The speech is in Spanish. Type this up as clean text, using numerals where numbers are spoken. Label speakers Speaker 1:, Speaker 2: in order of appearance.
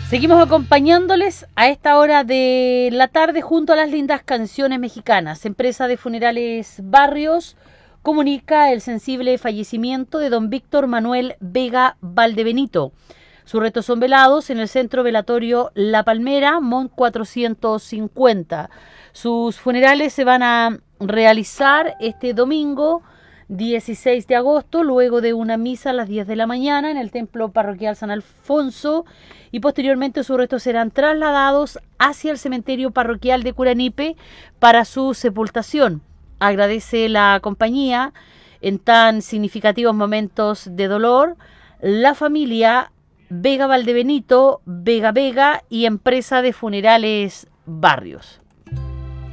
Speaker 1: Seguimos acompañándoles a esta hora de la tarde junto a las lindas canciones mexicanas. Empresa de Funerales Barrios comunica el sensible fallecimiento de don Víctor Manuel Vega Valdebenito. Sus restos son velados en el Centro Velatorio La Palmera, Mont 450. Sus funerales se van a realizar este domingo 16 de agosto, luego de una misa a las 10 de la mañana en el Templo Parroquial San Alfonso, y posteriormente sus restos serán trasladados hacia el cementerio parroquial de Curanipe para su sepultación. Agradece la compañía en tan significativos momentos de dolor la familia Vega Valdebenito, Vega y Empresa de Funerales Barrios.